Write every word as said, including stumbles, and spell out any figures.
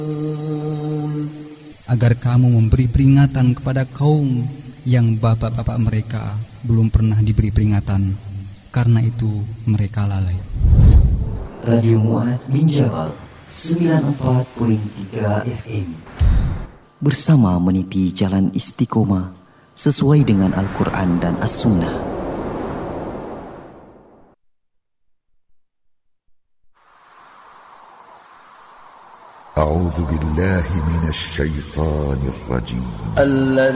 agar kamu memberi peringatan kepada kaum yang bapak-bapak mereka belum pernah diberi peringatan, karena itu mereka lalai. Radio Mu'adz bin Jabal sembilan puluh empat koma tiga F M bersama meniti jalan istiqomah sesuai dengan Al-Quran dan As-Sunnah. أعوذ بالله من الشيطان الرجيم